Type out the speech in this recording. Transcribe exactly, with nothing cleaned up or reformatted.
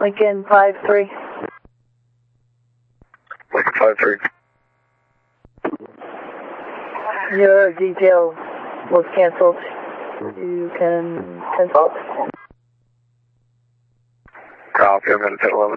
Lincoln five three. Lincoln five three. Your detail was canceled. You can consult. Copy, I'm going to ten eleven.